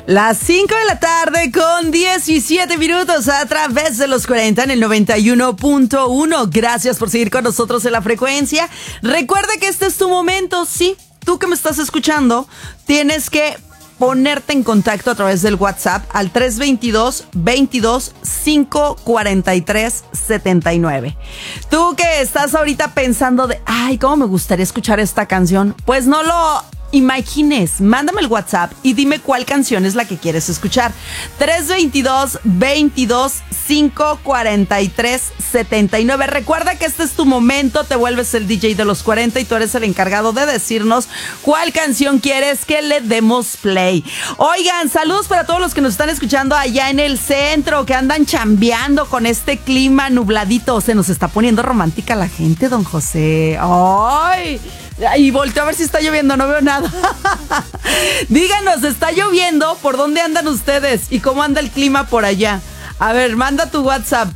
Las 5 de la tarde con 17 minutos a través de los 40 en el 91.1. Gracias por seguir con nosotros en la frecuencia. Recuerda que este es tu momento, sí. Tú que me estás escuchando, tienes que ponerte en contacto a través del WhatsApp al 322-543-79. Tú que estás ahorita pensando de, ay, cómo me gustaría escuchar esta canción, pues no lo imagines, mándame el WhatsApp y dime cuál canción es la que quieres escuchar. 322-543-79. Recuerda que este es tu momento, te vuelves el DJ de los 40 y tú eres el encargado de decirnos cuál canción quieres que le demos play. Oigan, saludos para todos los que nos están escuchando allá en el centro, que andan chambeando con este clima nubladito. Se nos está poniendo romántica la gente, don José. ¡Ay! Y volteo a ver si está lloviendo, no veo nada. Díganos, ¿está lloviendo? ¿Por dónde andan ustedes? ¿Y cómo anda el clima por allá? A ver, manda tu WhatsApp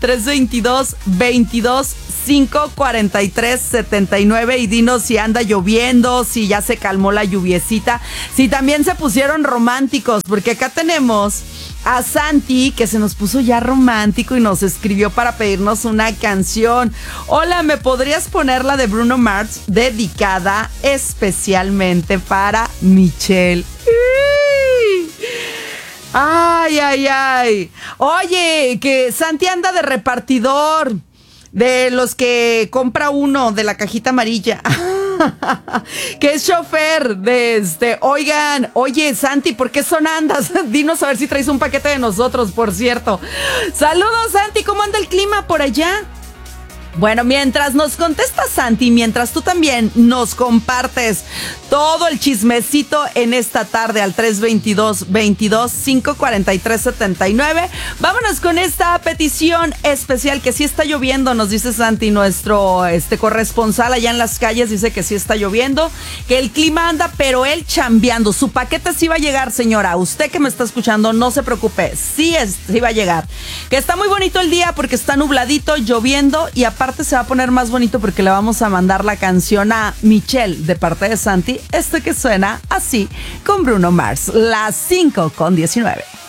322-543-79 y dinos si anda lloviendo, si ya se calmó la lluviecita, si también se pusieron románticos, porque acá tenemos a Santi, que se nos puso ya romántico y nos escribió para pedirnos una canción. Hola, ¿me podrías poner la de Bruno Mars, dedicada especialmente para Michelle? Ay, ay, ay. Oye, que Santi anda de repartidor, de los que compra uno de la cajita amarilla. Que es chofer de Oigan, oye, Santi, ¿por qué son andas? Dinos a ver si traes un paquete de nosotros, por cierto. Saludos, Santi, ¿cómo anda el clima por allá? Bueno, mientras nos contesta Santi, mientras tú también nos compartes todo el chismecito en esta tarde al 322-543-79, vámonos con esta petición especial, que sí está lloviendo, nos dice Santi, nuestro corresponsal allá en las calles, dice que sí está lloviendo, que el clima anda, pero él chambeando. Su paquete sí va a llegar, señora. Usted que me está escuchando, no se preocupe, sí va a llegar. Que está muy bonito el día porque está nubladito, lloviendo, y aparte se va a poner más bonito porque le vamos a mandar la canción a Michelle de parte de Santi, que suena así con Bruno Mars. Las 5:19.